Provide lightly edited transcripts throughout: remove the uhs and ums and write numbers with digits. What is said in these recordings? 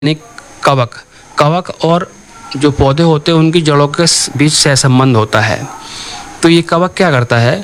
यानी कवक कवक और जो पौधे होते हैं उनकी जड़ों के बीच सहसंबंध होता है। तो ये कवक क्या करता है,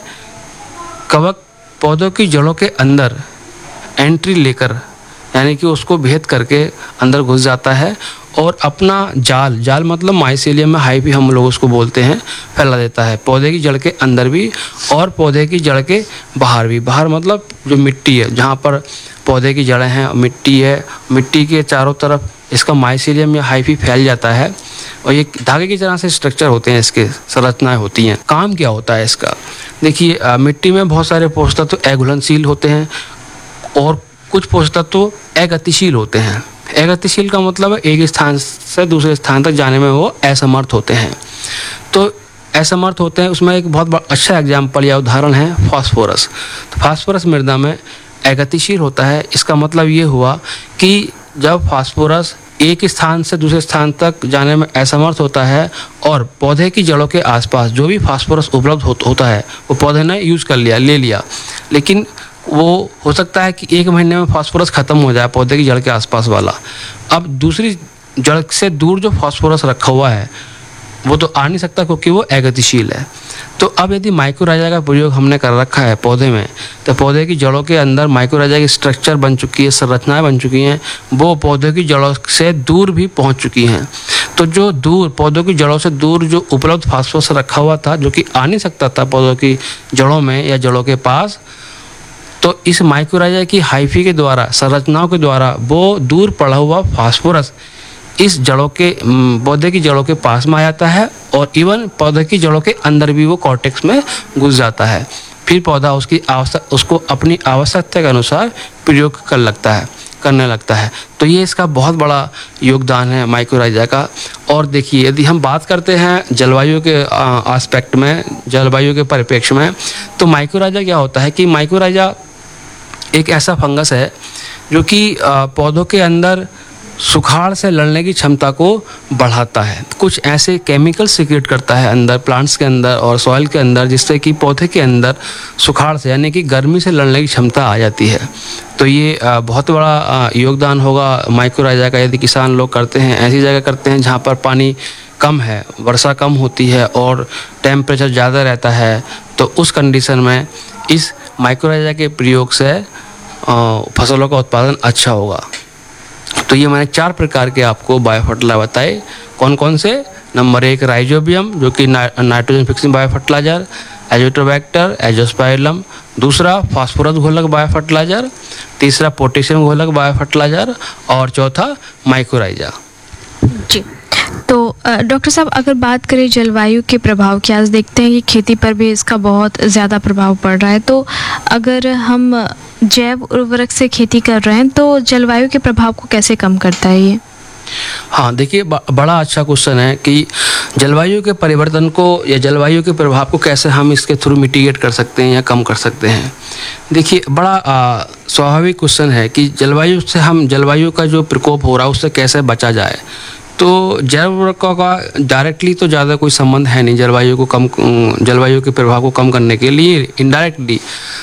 कवक पौधों की जड़ों के अंदर एंट्री लेकर यानी कि उसको भेद करके अंदर घुस जाता है और अपना जाल जाल मतलब माइसेलियम में हाइफी हम लोग उसको बोलते हैं, फैला देता है पौधे की जड़ के अंदर भी और पौधे की जड़ के बाहर भी। बाहर मतलब जो मिट्टी है, जहाँ पर पौधे की जड़ें हैं, मिट्टी है, मिट्टी के चारों तरफ इसका माइसेलियम या हाइफी फैल जाता है और ये धागे की तरह से स्ट्रक्चर होते हैं, इसके संरचनाएं होती हैं। काम क्या होता है इसका, देखिए मिट्टी में बहुत सारे पोषक तत्व अघुलनशील होते हैं और कुछ पोषक तत्व अगतिशील होते हैं। अगतिशील का मतलब है एक स्थान से दूसरे स्थान तक जाने में वो असमर्थ होते हैं। तो असमर्थ होते हैं, उसमें एक बहुत अच्छा एग्जाम्पल या उदाहरण है फास्फोरस। तो फास्फोरस मृदा में अगतिशील होता है। इसका मतलब ये हुआ कि जब फास्फोरस एक स्थान से दूसरे स्थान तक जाने में असमर्थ होता है और पौधे की जड़ों के आसपास जो भी फास्फोरस उपलब्ध होता है वो पौधे ने यूज़ कर लिया, ले लिया, लेकिन वो हो सकता है कि 1 महीने में फास्फोरस खत्म हो जाए पौधे की जड़ के आसपास वाला। अब दूसरी जड़ से दूर जो फास्फोरस रखा हुआ है वो तो आ नहीं सकता क्योंकि वो अगतिशील है। तो अब यदि माइक्रोराइजा का प्रयोग हमने कर रखा है पौधे में, तो पौधे की जड़ों के अंदर माइक्रोराइजा की स्ट्रक्चर बन चुकी है, संरचनाएं बन चुकी हैं, वो पौधे की जड़ों से दूर भी पहुंच चुकी हैं। तो जो दूर पौधों की जड़ों से दूर जो उपलब्ध फास्फोरस रखा हुआ था, जो कि आ नहीं सकता था पौधों की जड़ों में या जड़ों के पास, तो इस माइक्रोराइजा की हाइफी के द्वारा, संरचनाओं के द्वारा वो दूर पड़ा हुआ फास्फोरस इस जड़ों के पौधे की जड़ों के पास में आ जाता है और इवन पौधे की जड़ों के अंदर भी वो कॉर्टेक्स में घुस जाता है। फिर पौधा उसको अपनी आवश्यकता के अनुसार प्रयोग करने लगता है। तो ये इसका बहुत बड़ा योगदान है माइक्रोराइजा का। और देखिए यदि हम बात करते हैं जलवायु के एस्पेक्ट में, जलवायु के परिप्रेक्ष्य में, तो माइक्रोराइजा क्या होता है कि माइक्रोराइजा एक ऐसा फंगस है जो कि पौधों के अंदर सुखाड़ से लड़ने की क्षमता को बढ़ाता है। कुछ ऐसे केमिकल सीक्रेट करता है अंदर प्लांट्स के अंदर और सॉइल के अंदर, जिससे कि पौधे के अंदर सुखाड़ से यानी कि गर्मी से लड़ने की क्षमता आ जाती है। तो ये बहुत बड़ा योगदान होगा माइक्रोराइजा का यदि किसान लोग करते हैं। ऐसी जगह करते हैं जहाँ पर पानी कम है, वर्षा कम होती है और टेम्परेचर ज़्यादा रहता है, तो उस कंडीशन में इस माइक्रोराइजा के प्रयोग से फसलों का उत्पादन अच्छा होगा। तो ये मैंने 4 प्रकार के आपको बायोफर्टिलाइजर बताए। कौन कौन से? नंबर 1 राइजोबियम जो कि नाइट्रोजन फिक्सिंग बायोफर्टिलाइजर, एजोटोबैक्टर, एजोस्पाइरलम, दूसरा फास्फोरस घोलक बायोफर्टिलाइजर, तीसरा पोटेशियम घोलक बायोफर्टिलाइजर और चौथा माइक्रोराइजा। जी, तो डॉक्टर साहब अगर बात करें जलवायु के प्रभाव की, आज देखते हैं कि खेती पर भी इसका बहुत ज़्यादा प्रभाव पड़ रहा है। तो अगर हम जैव उर्वरक से खेती कर रहे हैं तो जलवायु के प्रभाव को कैसे कम करता है ये? हाँ देखिए, बड़ा अच्छा क्वेश्चन है कि जलवायु के परिवर्तन को या जलवायु के प्रभाव को कैसे हम इसके थ्रू मिटिगेट कर सकते हैं या कम कर सकते हैं। देखिए बड़ा स्वाभाविक क्वेश्चन है कि जलवायु का जो प्रकोप हो रहा है उससे कैसे बचा जाए। तो जैव उर्वरकों का डायरेक्टली तो ज़्यादा कोई संबंध है नहीं जलवायु के प्रभाव को कम करने के लिए। इनडायरेक्टली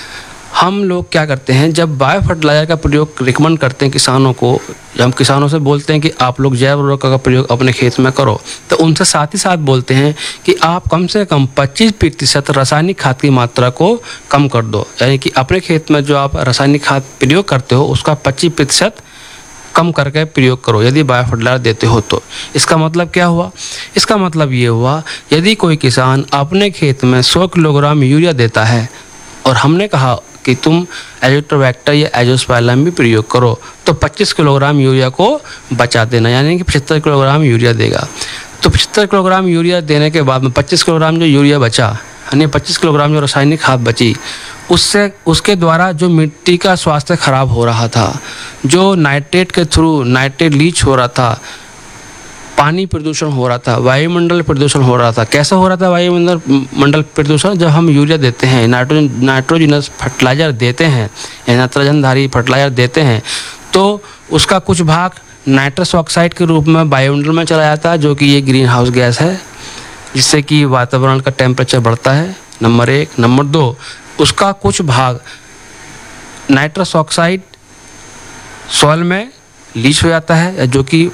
हम लोग क्या करते हैं, जब बायो फर्टिलाइजर का प्रयोग रिकमेंड करते हैं किसानों को, जब हम किसानों से बोलते हैं कि आप लोग जैव उर्वरकों का प्रयोग अपने खेत में करो, तो उनसे साथ ही साथ बोलते हैं कि आप कम से कम 25% रासायनिक खाद की मात्रा को कम कर दो। यानी कि अपने खेत में जो आप रासायनिक खाद प्रयोग करते हो उसका 25% कम करके प्रयोग करो यदि बायो फर्टिलाइजर देते हो तो। इसका मतलब क्या हुआ? इसका मतलब ये हुआ, यदि कोई किसान अपने खेत में 100 किलोग्राम यूरिया देता है और हमने कहा कि तुम एजोटोबैक्टर या एजोस्पाइरलम भी प्रयोग करो, तो 25 किलोग्राम यूरिया को बचा देना, यानी कि 75 किलोग्राम यूरिया देगा। तो 75 किलोग्राम यूरिया देने के बाद में 25 किलोग्राम जो यूरिया बचा, यानी 25 किलोग्राम जो रासायनिक खाद बची, उसके द्वारा जो मिट्टी का स्वास्थ्य खराब हो रहा था, जो नाइट्रेट के थ्रू नाइट्रेट लीच हो रहा था, पानी प्रदूषण हो रहा था, वायुमंडल प्रदूषण हो रहा था। कैसा हो रहा था वायुमंडल प्रदूषण? जब हम यूरिया देते हैं, नाइट्रोजनस फर्टिलाइजर देते हैं या नाइट्रोजनधारी फर्टिलाइजर देते हैं, तो उसका कुछ भाग नाइट्रस ऑक्साइड के रूप में वायुमंडल में चला जाता है, जो कि ये ग्रीन हाउस गैस है, जिससे कि वातावरण का टेम्परेचर बढ़ता है। नंबर 1। नंबर 2, उसका कुछ भाग नाइट्रस ऑक्साइड सॉइल में लीच हो जाता है, जो कि